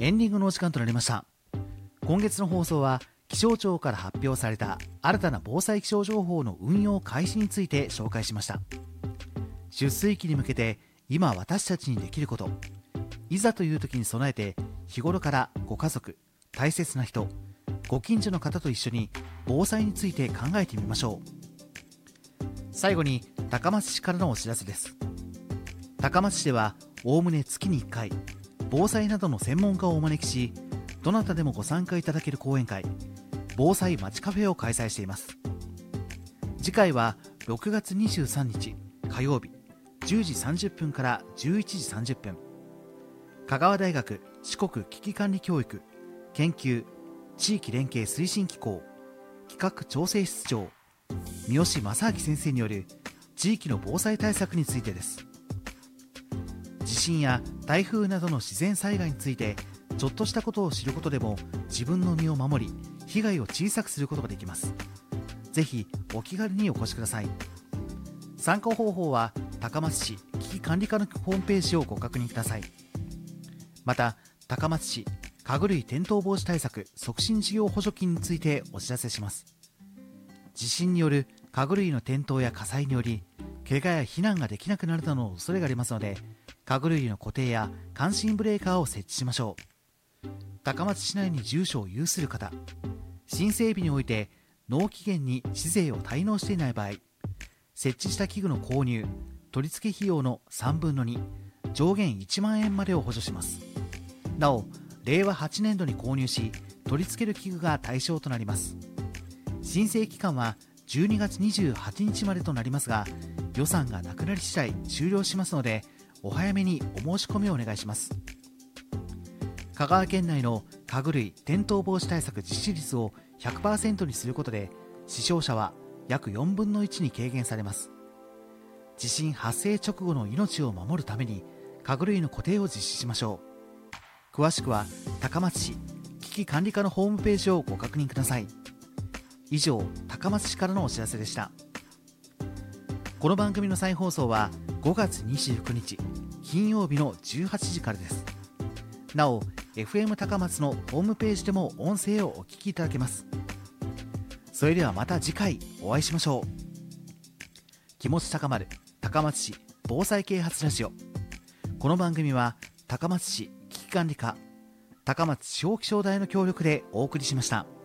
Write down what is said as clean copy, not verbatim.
エンディングのお時間となりました。今月の放送は気象庁から発表された新たな防災気象情報の運用開始について紹介しました。出水期に向けて今私たちにできること、いざという時に備えて日頃からご家族、大切な人、ご近所の方と一緒に防災について考えてみましょう。最後に高松市からのお知らせです。高松市ではおおむね月に1回防災などの専門家をお招きし、どなたでもご参加いただける講演会、防災まちカフェを開催しています。次回は6月23日火曜日10時30分から11時30分、香川大学四国危機管理教育研究地域連携推進機構企画調整室長三好正明先生による地域の防災対策についてです。地震や台風などの自然災害についてちょっとしたことを知ることでも自分の身を守り被害を小さくすることができます。ぜひお気軽にお越しください。参加方法は高松市危機管理課のホームページをご確認ください。また高松市家具類転倒防止対策促進事業補助金についてお知らせします。地震による家具類の転倒や火災により怪我や避難ができなくなるなどの恐れがありますので、家具類の固定や感震ブレーカーを設置しましょう。高松市内に住所を有する方、新整備において納期限に市税を滞納していない場合、設置した器具の購入取り付け費用の3分の2、上限1万円までを補助します。なお令和8年度に購入し取り付ける器具が対象となります。申請期間は12月28日までとなりますが、予算がなくなり次第終了しますので、お早めにお申し込みをお願いします。香川県内の家具類転倒防止対策実施率を 100% にすることで、死傷者は約4分の1に軽減されます。地震発生直後の命を守るために家具類の固定を実施しましょう。詳しくは高松市危機管理課のホームページをご確認ください。以上、高松市からのお知らせでした。この番組の再放送は5月29日金曜日の18時からです。なお FM 高松のホームページでも音声をお聞きいただけます。それではまた次回お会いしましょう。気持ち高まる高松市防災啓発ラジオ。この番組は高松市危機管理課、高松地方気象台の協力でお送りしました。